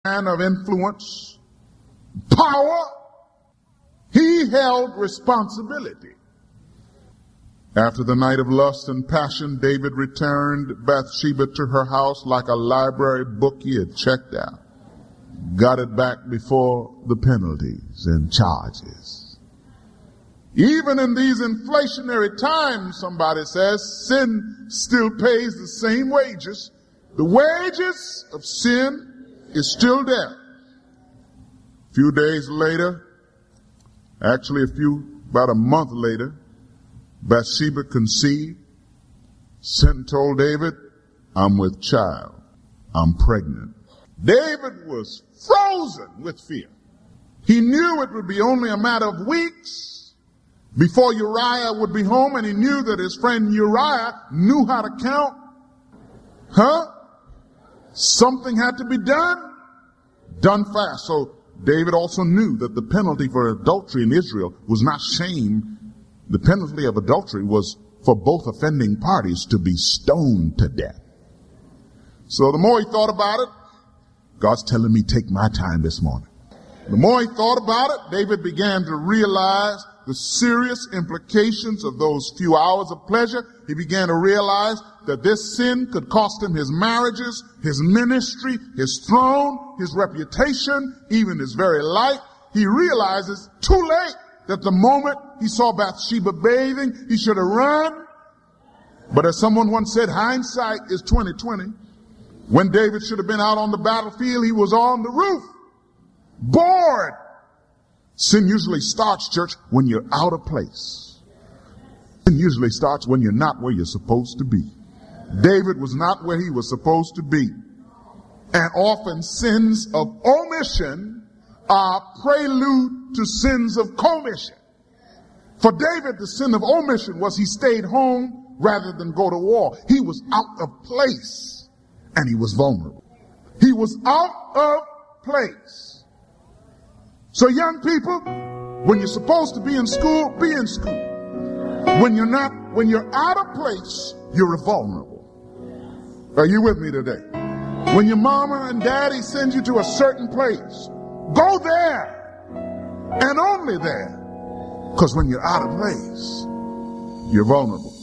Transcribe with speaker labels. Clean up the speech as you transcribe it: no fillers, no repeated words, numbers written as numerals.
Speaker 1: man of influence, power, he held responsibility. After the night of lust and passion, David returned Bathsheba to her house like a library book he had checked out. Got it back before the penalties and charges. Even in these inflationary times, somebody says, sin still pays the same wages. The wages of sin is still death. A few days later, about a month later, Bathsheba conceived, sent and told David, I'm with child. I'm pregnant. David was frozen with fear. He knew it would be only a matter of weeks before Uriah would be home, and he knew that his friend Uriah knew how to count. Something had to be done fast. So David also knew that the penalty for adultery in Israel was not shame. The penalty of adultery was for both offending parties to be stoned to death. So the more he thought about it, God's telling me take my time this morning. The more he thought about it, David began to realize the serious implications of those few hours of pleasure. He began to realize that this sin could cost him his marriages, his ministry, his throne, his reputation, even his very life. He realizes too late that the moment he saw Bathsheba bathing, he should have run. But as someone once said, hindsight is 20/20. When David should have been out on the battlefield, he was on the roof, bored. Sin usually starts, church, when you're out of place. Sin usually starts when you're not where you're supposed to be. David was not where he was supposed to be. And often sins of omission are prelude to sins of commission. For David, the sin of omission was he stayed home rather than go to war. He was out of place and he was vulnerable. He was out of place. So young people, when you're supposed to be in school, be in school. When you're out of place, you're vulnerable. Are you with me today? When your mama and daddy send you to a certain place, go there and only there. Because when you're out of place, you're vulnerable.